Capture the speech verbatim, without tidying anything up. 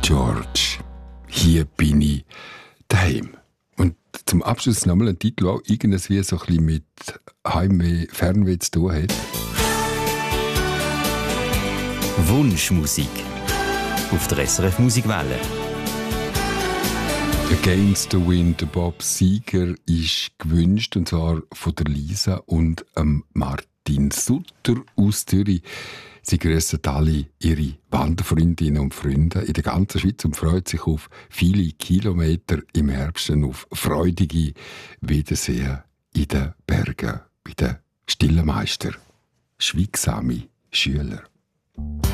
George. Hier bin ich daheim. Und zum Abschluss nochmal ein Titel, der irgendwas wie so ein bisschen mit Heimweh, Fernweh zu tun hat. Wunschmusik auf der S R F Musikwelle. Against the Wind, der Bob Seger ist gewünscht, und zwar von der Lisa und ähm, Martin Sutter aus Zürich. Sie grüßen alle ihre Wanderfreundinnen und Freunde in der ganzen Schweiz und freuen sich auf viele Kilometer im Herbst und auf freudige Wiedersehen in den Bergen bei den stillen Meister, schweigsame Schüler.